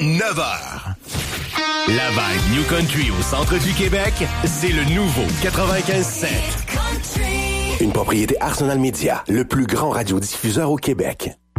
9h. La vague New Country au centre du Québec, c'est le nouveau 95.7. Une propriété Arsenal Media, le plus grand radiodiffuseur au Québec.